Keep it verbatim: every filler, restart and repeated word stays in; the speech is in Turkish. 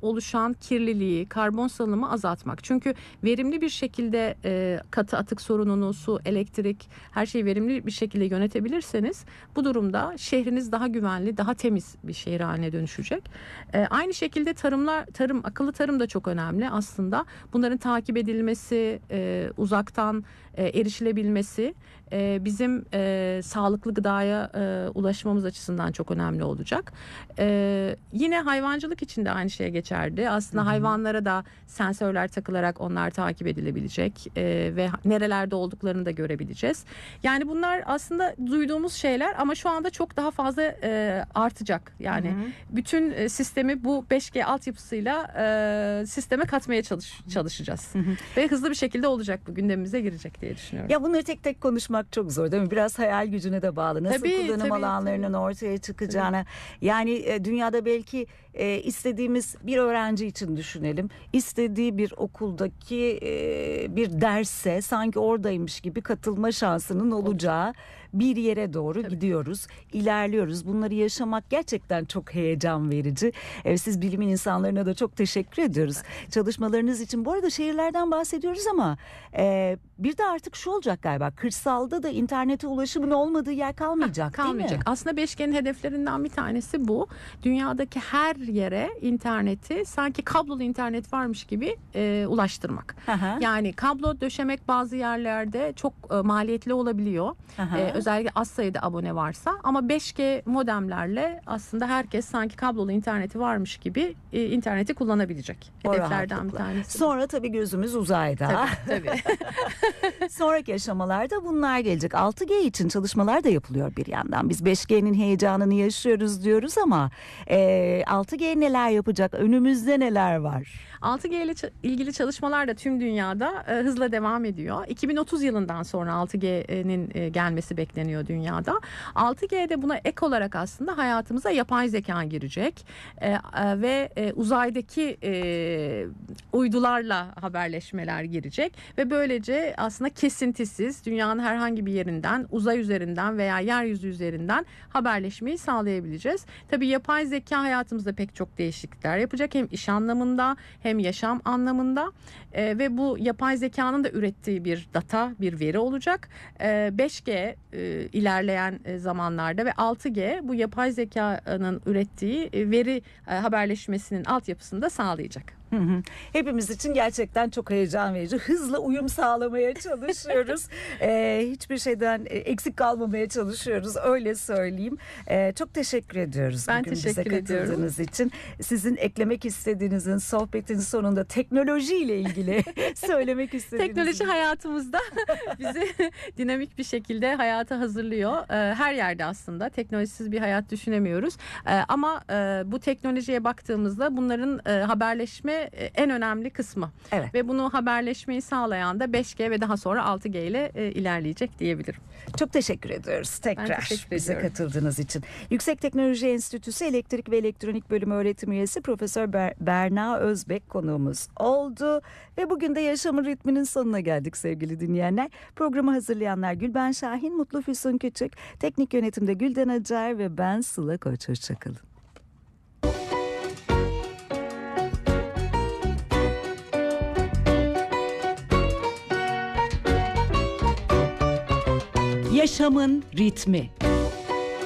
oluşan kirliliği, karbon salınımı azaltmak. Çünkü verimli bir şekilde e, katı atık sorununu, su, elektrik, her şeyi verimli bir şekilde yönetebilirseniz bu durumda şehriniz daha güvenli, daha temiz bir şehir haline dönüşecek. E, aynı şekilde tarımlar, tarım, akıllı tarım da çok önemli aslında. Bunların takip edilmesi, e, uzaktan e, erişilebilmesi e, bizim e, sağlıklı gıdaya e, ulaşmamız açısından çok önemli olacak. E, yine hayvancılık için de aynı şeye geçerli. Aslında hı hı. hayvanlara da sensörler takılarak onlar takip edilebilecek e, ve nerelerde olduklarını da görebileceğiz. Yani bunlar aslında duyduğumuz şeyler ama şu anda çok daha fazla e, artacak. Yani hı hı. bütün e, sistemi bu beş G altyapısıyla e, sisteme katmaya çalış, çalışacağız. Hı hı. Ve hızlı bir şekilde olacak, bu gündemimize girecek diye düşünüyorum. Ya bunları tek tek konuşmak çok zor değil mi? Biraz hayal gücüne de bağlı. Nasıl tabii, kullanım tabii, alanlarının tabii. ortaya çıkacağına. Tabii. Yani e, dünyada belki e, istediğimiz bir öğrenci için düşünelim. İstediği bir okuldaki e, bir derse sanki oradaymış gibi katılma şansının olacağı bir yere doğru tabii. gidiyoruz. İlerliyoruz. Bunları yaşamak gerçekten çok heyecan verici. E, siz bilimin insanlarına da çok teşekkür ediyoruz. Evet. Çalışmalarınız için. Bu arada şehirlerden bahsediyoruz ama e, bir de artık şu olacak galiba. Kırsalda da internete ulaşımın olmadığı yer kalmayacak, ha, kalmayacak. değil mi? Aslında beş G'nin hedeflerinden bir tanesi bu. Dünyadaki her yere interneti sanki kablolu internet varmış gibi e, ulaştırmak. Aha. Yani kablo döşemek bazı yerlerde çok e, maliyetli olabiliyor. E, özellikle az sayıda abone varsa, ama beş G modemlerle aslında herkes sanki kablolu interneti varmış gibi e, interneti kullanabilecek. O hedeflerden bir tanesi. Sonra tabii gözümüz uzayda. Tabii, tabii. Sonraki aşamalarda bunlar gelecek. altı G için çalışmalar da yapılıyor bir yandan. Biz beş G'nin heyecanını yaşıyoruz diyoruz ama e, altı G neler yapacak? Önümüzde neler var? altı G ile ilgili çalışmalar da tüm dünyada e, hızla devam ediyor. iki bin otuz yılından sonra altı G'nin e, gelmesi bekleniyor dünyada. altı G'de buna ek olarak aslında hayatımıza yapay zeka girecek e, e, ve e, uzaydaki e, uydularla haberleşmeler girecek ve böylece aslında kesintisiz dünyanın herhangi bir yerinden, uzay üzerinden veya yeryüzü üzerinden haberleşmeyi sağlayabileceğiz. Tabii yapay zeka hayatımızda pek çok değişiklikler yapacak, hem iş anlamında hem yaşam anlamında e, ve bu yapay zekanın da ürettiği bir data, bir veri olacak. E, beş G e, ilerleyen e, zamanlarda ve altı G bu yapay zekanın ürettiği e, veri e, haberleşmesinin altyapısını da sağlayacak. Hı hı. Hepimiz için gerçekten çok heyecan verici. Hızla uyum sağlamaya çalışıyoruz. ee, hiçbir şeyden eksik kalmamaya çalışıyoruz. Öyle söyleyeyim. Ee, çok teşekkür ediyoruz. Ben bugün teşekkür bize katıldığınız ediyorum. için. Sizin eklemek istediğinizin, sohbetin sonunda teknolojiyle ilgili söylemek istediğiniz. Teknoloji hayatımızda bizi dinamik bir şekilde hayata hazırlıyor. Ee, her yerde aslında teknolojisiz bir hayat düşünemiyoruz. Ee, ama e, bu teknolojiye baktığımızda bunların e, haberleşme en önemli kısmı. Evet. Ve bunu haberleşmeyi sağlayan da beş G ve daha sonra altı G ile e, ilerleyecek diyebilirim. Çok teşekkür ediyoruz tekrar teşekkür bize ediyorum. katıldığınız için. Yüksek Teknoloji Enstitüsü Elektrik ve Elektronik Bölümü öğretim üyesi Profesör Ber- Berna Özbek konuğumuz oldu ve bugün de Yaşamın Ritminin sonuna geldik sevgili dinleyenler. Programı hazırlayanlar Gülben Şahin, Mutlu Füsun Küçük, teknik yönetimde Gülden Acar ve ben Sıla Koç. Hoşçakalın. Yaşamın ritmi.